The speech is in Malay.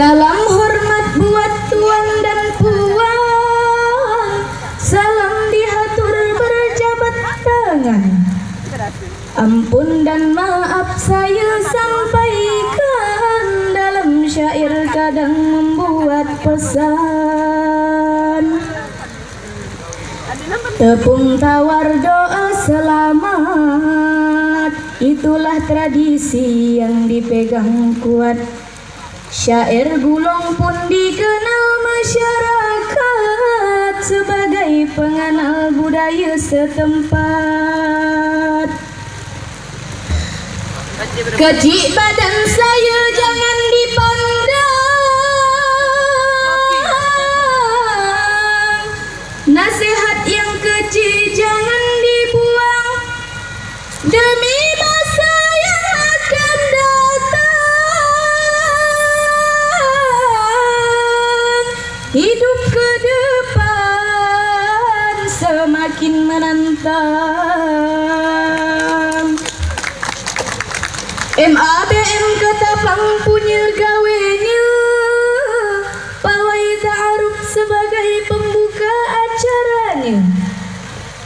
Salam hormat buat tuan dan puan, salam dihatur berjabat tangan. Ampun dan maaf saya sampaikan, dalam syair kadang membuat pesan. Tepung tawar doa selamat, itulah tradisi yang dipegang kuat. Syair gulung pun dikenal masyarakat sebagai pengenal budaya setempat. Kecil badan saya jangan dipandang, nasihat yang kecil jangan dibuang, demi masa yang akan datang. Hidup ke depan semakin menantang. MABM Ketapang punya gawe